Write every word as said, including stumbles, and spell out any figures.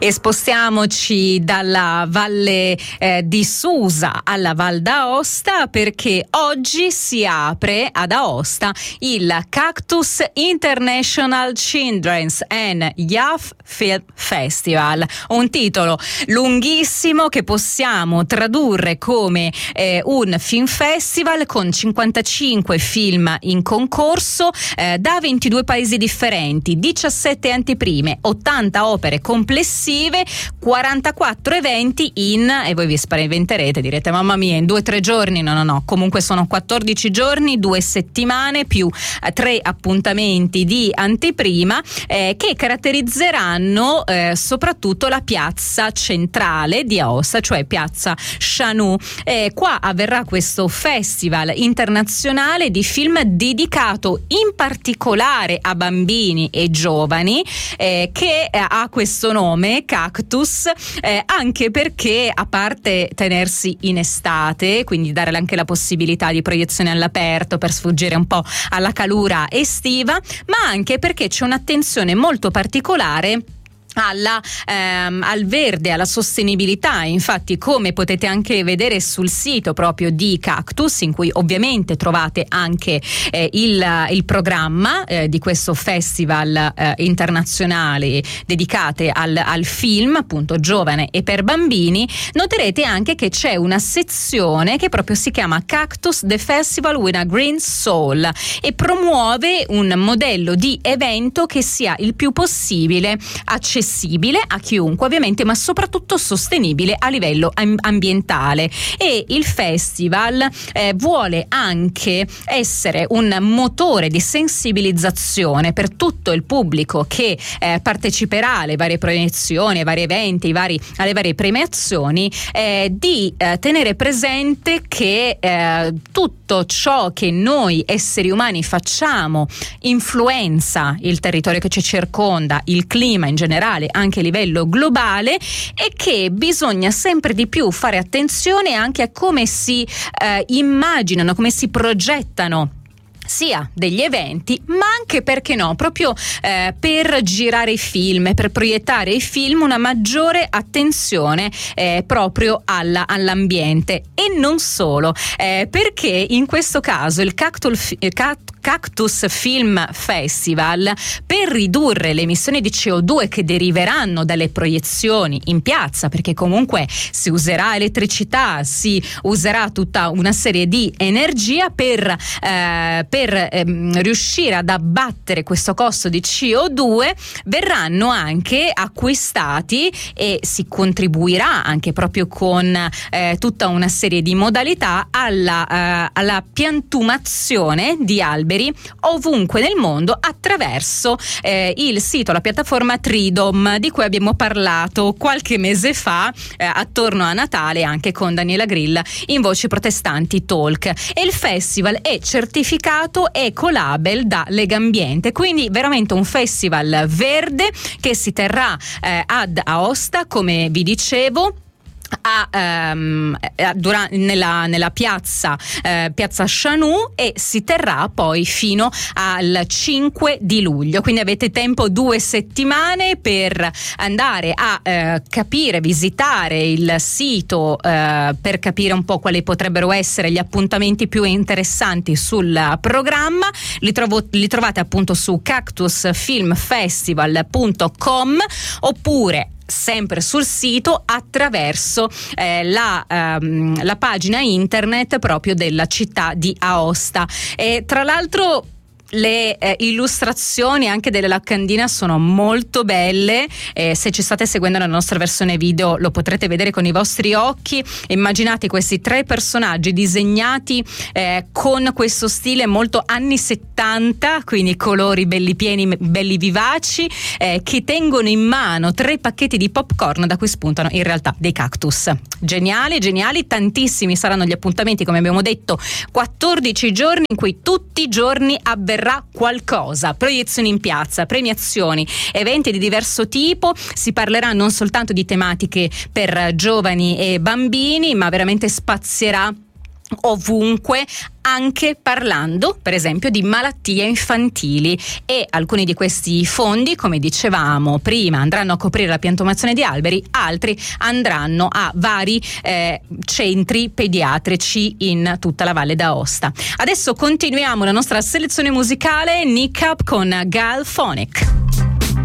E spostiamoci dalla Valle eh, di Susa alla Val d'Aosta, perché oggi si apre ad Aosta il Cactus International Children's and Youth Film Festival, un titolo lunghissimo che possiamo tradurre come eh, un film festival con cinquantacinque film in concorso eh, da ventidue paesi differenti, diciassette anteprime, ottanta opere complessive, quarantaquattro eventi in, e voi vi spaventerete, direte mamma mia, in due o tre giorni? No, no, no, comunque sono quattordici giorni, due settimane più eh, tre appuntamenti di anteprima eh, che caratterizzeranno eh, soprattutto la piazza centrale di Aosta, cioè piazza Shanou. Eh, qua avverrà questo festival internazionale di film dedicato in particolare a bambini e giovani, eh, che eh, ha questo nome, Cactus, eh, anche perché, a parte tenersi in estate, quindi dare anche la possibilità di proiezione all'aperto per sfuggire un po' alla calura estiva, ma anche perché c'è un'attenzione molto particolare alla, ehm, al verde, alla sostenibilità. Infatti, come potete anche vedere sul sito proprio di Cactus, in cui ovviamente trovate anche eh, il, il programma eh, di questo festival eh, internazionale dedicate al, al film appunto giovane e per bambini, noterete anche che c'è una sezione che proprio si chiama Cactus The Festival with a Green Soul e promuove un modello di evento che sia il più possibile accessibile a chiunque, ovviamente, ma soprattutto sostenibile a livello am- ambientale. E il festival eh, vuole anche essere un motore di sensibilizzazione per tutto il pubblico che eh, parteciperà alle varie proiezioni, ai vari eventi, ai vari, alle varie premiazioni, eh, di eh, tenere presente che eh, tutto ciò che noi esseri umani facciamo influenza il territorio che ci circonda, il clima in generale, anche a livello globale, e che bisogna sempre di più fare attenzione anche a come si eh, immaginano, come si progettano sia degli eventi, ma anche, perché no, proprio eh, per girare i film, per proiettare i film, una maggiore attenzione eh, proprio alla, all'ambiente. E non solo, eh, perché in questo caso il Cactus, il Cactus Film Festival, per ridurre le emissioni di C O due che deriveranno dalle proiezioni in piazza, perché comunque si userà elettricità, si userà tutta una serie di energia per, eh, per ehm, riuscire ad abbattere questo costo di C O due, verranno anche acquistati e si contribuirà anche proprio con eh, tutta una serie di modalità alla, eh, alla piantumazione di alberi ovunque nel mondo attraverso eh, il sito, la piattaforma Tridom, di cui abbiamo parlato qualche mese fa eh, attorno a Natale anche con Daniela Grill in Voci Protestanti Talk. E il festival è certificato Ecolabel da Legambiente, quindi veramente un festival verde che si terrà eh, ad Aosta, come vi dicevo, A, um, a, dura, nella, nella piazza eh, piazza Shanou, e si terrà poi fino al cinque di luglio, quindi avete tempo due settimane per andare a eh, capire, visitare il sito eh, per capire un po' quali potrebbero essere gli appuntamenti più interessanti sul programma. Li, trovo, li trovate appunto su cactus film festival punto com, oppure sempre sul sito attraverso eh, la, ehm, la pagina internet proprio della città di Aosta. E tra l'altro le eh, illustrazioni anche delle locandine sono molto belle, eh, se ci state seguendo la nostra versione video lo potrete vedere con i vostri occhi. Immaginate questi tre personaggi disegnati eh, con questo stile molto anni settanta, quindi colori belli pieni, belli vivaci, eh, che tengono in mano tre pacchetti di popcorn da cui spuntano in realtà dei cactus. Geniali, geniali, tantissimi saranno gli appuntamenti, come abbiamo detto, quattordici giorni in cui tutti i giorni avverrà qualcosa, proiezioni in piazza, premiazioni, eventi di diverso tipo. Si parlerà non soltanto di tematiche per giovani e bambini, ma veramente spazierà ovunque, anche parlando per esempio di malattie infantili, e alcuni di questi fondi, come dicevamo prima, andranno a coprire la piantumazione di alberi, altri andranno a vari eh, centri pediatrici in tutta la Valle d'Aosta. Adesso continuiamo la nostra selezione musicale, Nick Up con Galphonic.